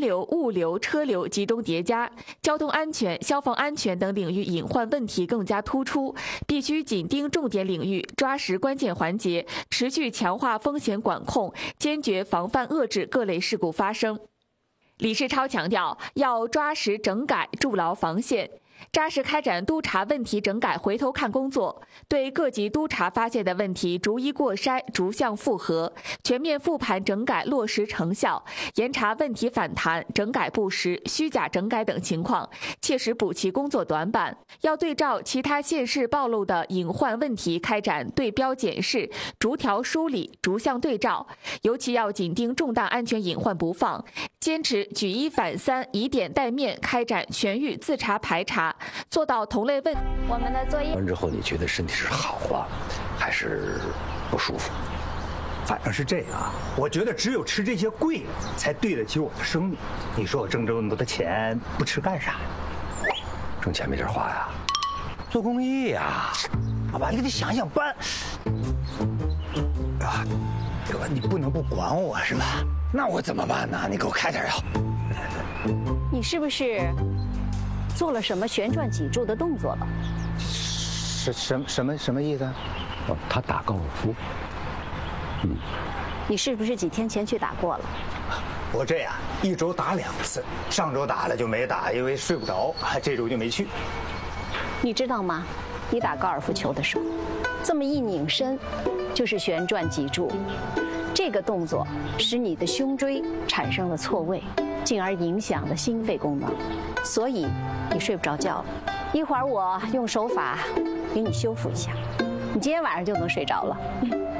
流、物流、车流集中叠加，交通安全、消防安全等领域隐患问题更加突出，必须紧盯重点领域，抓实关键环节，持续强化风险管控，坚决防范遏制各类事故发生。李世超强调，要抓实整改，筑牢防线，扎实开展督查问题整改回头看工作，对各级督查发现的问题逐一过筛，逐项复核，全面复盘整改落实成效，严查问题反弹、整改不实、虚假整改等情况，切实补齐工作短板。要对照其他县市暴露的隐患问题开展对标检视，逐条梳理，逐项对照，尤其要紧盯重大安全隐患不放，坚持举一反三、以点带面开展全域自查排查，做到同类问。 我们的作业完之后，你觉得身体是好了，还是不舒服？ 反正是这样啊，我觉得只有吃这些贵的，才对得起我的生命。你说我挣这么多的钱，不吃干啥呀？ 挣钱没地儿花呀，做公益呀。 好吧，你得想想办。啊，对吧？你不能不管我是吧？那我怎么办呢？你给我开点药。 你是不是做了什么旋转脊柱的动作了？ 什么意思？ 哦，他打高尔夫。 你是不是几天前去打过了？ 我这样一周打2次，上周打了就没打，因为睡不着，这周就没去。 你知道吗？你打高尔夫球的时候，这么一拧身，就是旋转脊柱。这个动作使你的胸椎产生了错位，进而影响了心肺功能，所以你睡不着觉了。一会儿我用手法给你修复一下，你今天晚上就能睡着了。